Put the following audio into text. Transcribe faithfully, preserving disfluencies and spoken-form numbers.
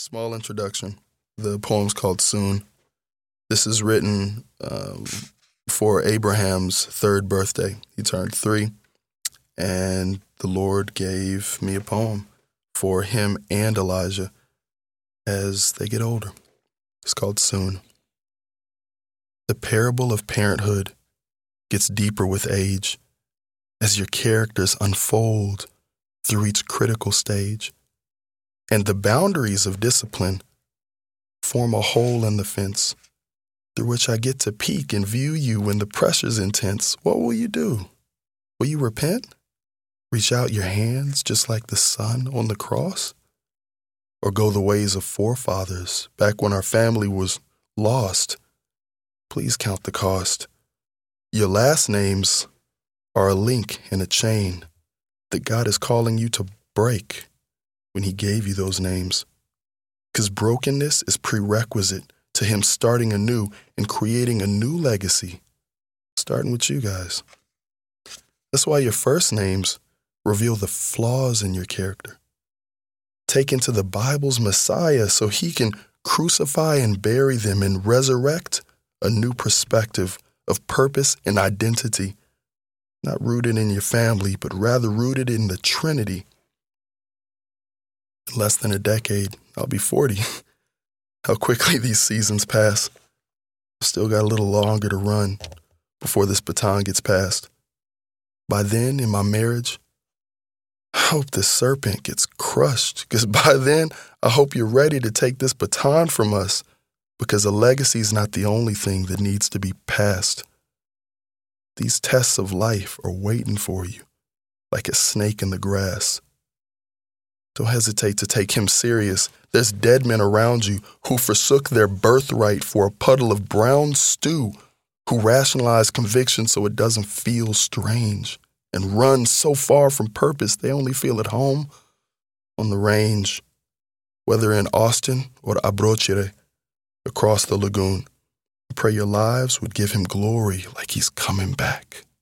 Small introduction. The poem's called Soon. This is written um, for Abraham's third birthday. He turned three, and the Lord gave me a poem for him and Elijah as they get older. It's called Soon. The parable of parenthood gets deeper with age as your characters unfold through each critical stage, and the boundaries of discipline form a hole in the fence through which I get to peek and view you when the pressure's intense. What will you do? Will you repent? Reach out your hands just like the Son on the cross? Or go the ways of forefathers back when our family was lost? Please count the cost. Your last names are a link in a chain that God is calling you to break when he gave you those names. Because brokenness is prerequisite to him starting anew and creating a new legacy, starting with you guys. That's why your first names reveal the flaws in your character. Taken to the Bible's Messiah so he can crucify and bury them and resurrect a new perspective of purpose and identity, not rooted in your family, but rather rooted in the Trinity. In less than a decade, I'll be forty. How quickly these seasons pass. I've still got a little longer to run before this baton gets passed. By then, in my marriage, I hope this serpent gets crushed, because by then, I hope you're ready to take this baton from us, because a legacy is not the only thing that needs to be passed. These tests of life are waiting for you, like a snake in the grass. Don't hesitate to take him serious. There's dead men around you who forsook their birthright for a puddle of brown stew, who rationalize conviction so it doesn't feel strange, and run so far from purpose they only feel at home on the range, whether in Austin or Abrochire, across the lagoon. I pray your lives would give him glory like he's coming back.